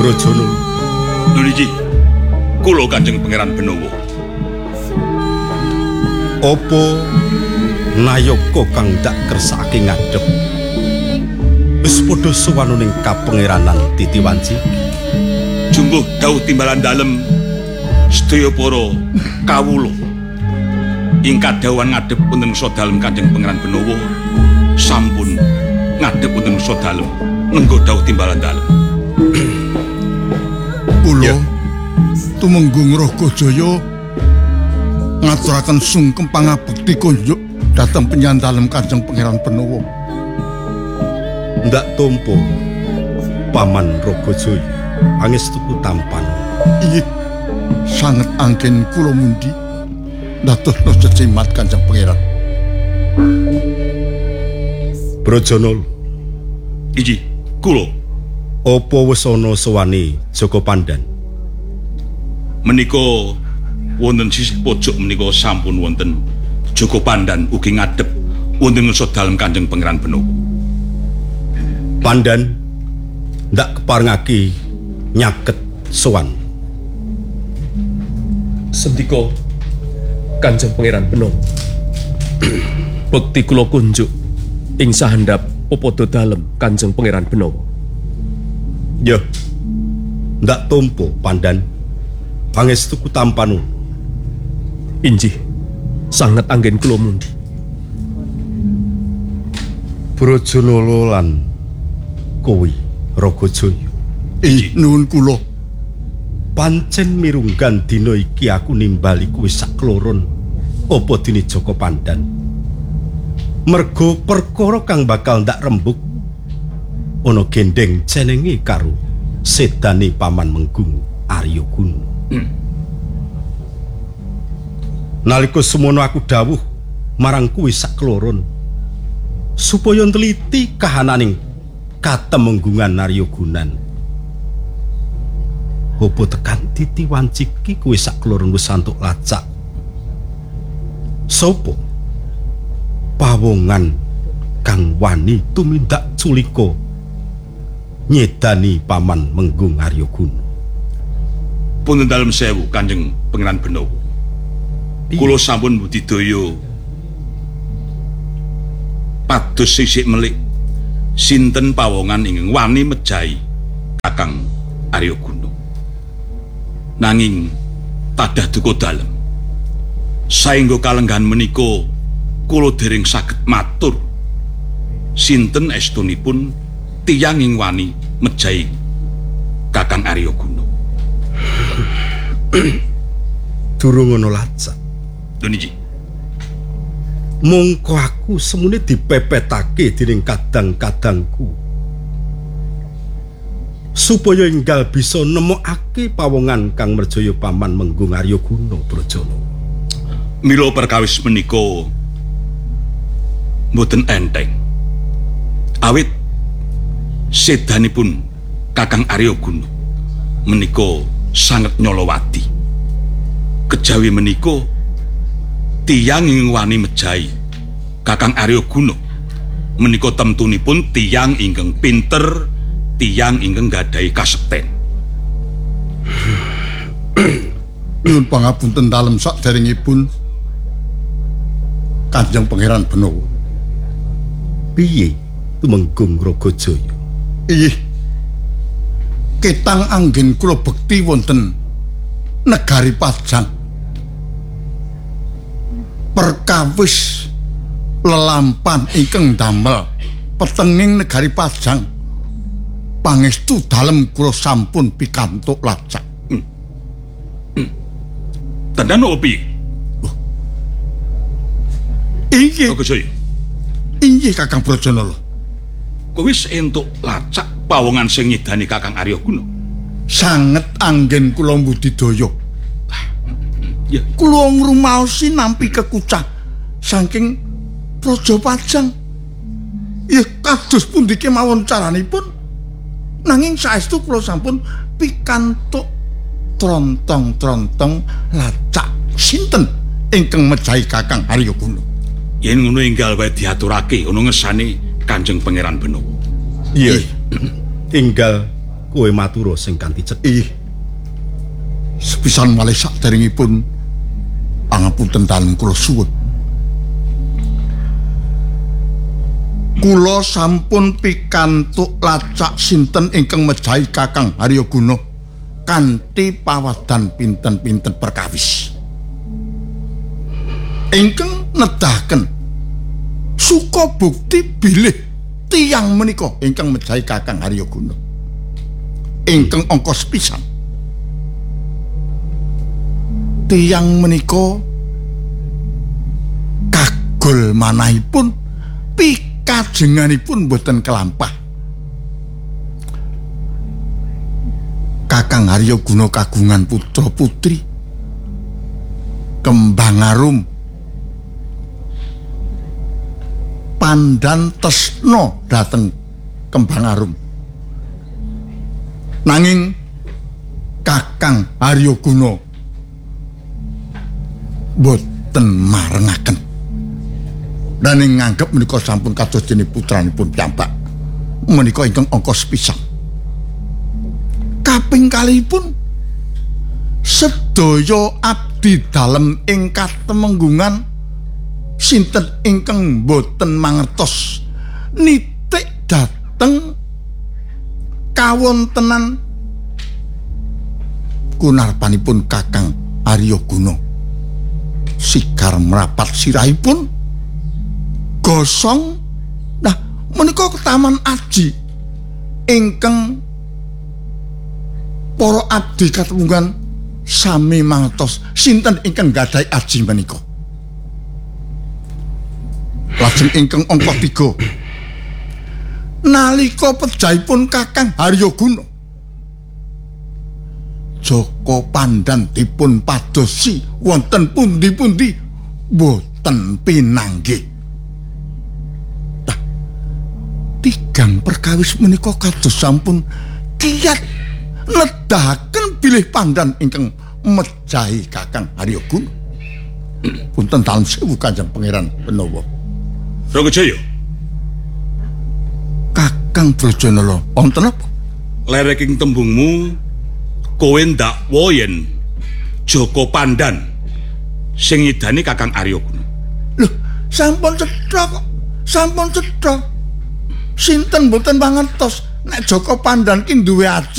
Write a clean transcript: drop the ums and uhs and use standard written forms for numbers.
Brajana. Niki kula Kanjeng Pangeran Benawa. Apa nayaka kang dak kersake ngadhep wis padha sowan ning kapangeranan Titiwanci? Jumbuh dawuh timbalan dalem sedaya para kawula ing kadhawuhan ngadhep wonten sadalem Kanjeng Pangeran Benawa sampun ngadhep wonten sadalem nganggo dawuh timbalan dalem. Kula tumenggung Ragajaya ngaturaken sungkem pangabekti kunjuk dhateng penyandalem Kanjeng Pangeran Benawa. Ndak tampa Paman Ragajaya angestuku tampan. Inggih sanget anggen kula mundi dadosa cecimat Kanjeng Pangeran. Brajana, Iki kula apa wis ana sowane Jaka Pandhan? menika wonten sisih pojok menika sampun wonten Jaka Pandhan ugi ngadhep wonten sadalem Kanjeng Pangeran Benawa. Pandhan ndak keparengake nyaket sowan. Sendika Kanjeng Pangeran Benawa. Bekti kula kunjuk ing sahendap pepodo dalem Kanjeng Pangeran Benawa. Ya, ndak tampa Pandhan pangestuku tampanu. Injih sanget anggen kula mundi. Brajana lan kowe Ragajaya. Nuwun kula. Pancen mirunggan dina iki aku nimbali kowe sakloron apa dene Jaka Pandhan. Mergo perkara kang bakal ndak rembug ana gendeng jenenge karo sedane Paman Menggung Aryaguna. Nalika semono aku dawuh marang kowe sakloron supaya nteliti kahananing katemenggungan Aryagunan. Apa tekan Titiwanci iki kowe sakloron wis antuk lacak? Sopo pawongan kang wani tumindak culika nyedani Paman Menggung Aryaguna? Punten dalem sewu Kanjeng Pangeran Benawa. Kula sampun budidaya pados sisik melik sinten pawongan ingkang wani mejahi Kakang Aryaguna. Nanging tadah duka dalem saengga kalenggahan menika kula dereng saged matur sinten estunipun tiyang ing wani mejahi Kakang Aryaguna. Durung ana lacak. Niki Mongko aku semune dipepetake dening kadang-kadangku supaya enggal bisa nemokake pawongan kang merjaya Paman Menggung Aryaguna. Brajana, mila perkawis menika mboten enteng. Awit sedanipun Kakang Aryaguna menika sanget nyolowati. Kejawi menika tiyang ing wani mejahi Kakang Aryaguna menika temtunipun tiyang ingkang pinter, tiyang ingkang gadhahi kasekten. Nyuwun pangapunten dalem saderengipun Kanjeng Pangeran Benawa. piye Tumenggung Ragajaya? Inggih ketang anggen kula bekti wonten negari Pajang. Perkawis lelampan ingkang damel petenging negari Pajang pangestu dalem kula sampun pikantuk lacak. Tenan opi? Inggih. Ragajaya, Inggih Kakang Brajana. kowe wis entuk lacak pawongan sing nyedani Kakang Aryaguna? Sanget anggen kula budidaya. Ya, Kula ngrumaosi nampi kekucah saking Praja Pajang. Ya kados pundi kemawon caranipun nanging saestu kula sampun pikantuk trontong-trontong lacak sinten ingkang mejahi Kakang Aryaguna. yen ngono enggal wae diaturake ana ngersane Kanjeng Pangeran Benawa. Iya, tinggal kowe matura sing kanthi cedhak. Sepisan malih saderengipun pangapunten dalem kula suwun. Kula sampun pikantuk lacak sinten ingkang mejahi Kakang Haryaguna kanthi pawadan pinten-pinten perkawis. Ingkang nedahaken suka bukti bilih tiyang menika ingkang mejahi Kakang Haryaguna. Ingkang angka sepisan. Tiyang menika kagol manahipun pikajenganipun boten kelampah. Kakang Haryaguna kagungan putra putri kembang arum pandan tresna dhateng kembang arum. Nanging Kakang Haryaguna boten marengaken. Daning nganggep menika sampun kados dene putranipun piyambak. Menika ingkang angka sepisan. Kaping kalihipun sedaya abdi dalem ing katemenggungan sinten ingkang boten mangertos nitik dhateng kawontenan kunarpanipun Kakang Haryaguna. Sigar merapat sirahipun gosong. Nah, menika ketaman aji ingkang para abdi katemunggan sami mangertos sinten ingkang gadhahi aji menika. Lajeng ingkang angka 3 nalika pejahipun Kakang Haryaguna Joko Pandan dipun padosi wonten pundi-pundi boten pinanggih. Nah, tigang perkawis menika kados sampun kiyat nedahaken bilih pandan ingkang mejahi Kakang Haryaguna. Punten dalem sewu Kanjeng Pangeran Benawa. Rangajaya, Kakang Brajanala, wonten apa? lereking tembungmu kowe ndakwa yen Joko Pandan sing ngidani Kakang Haryaguna. Lho, sampun cetha kok. Sampun cetha. Sinten mboten mangertos nek Joko Pandan ki duwe aji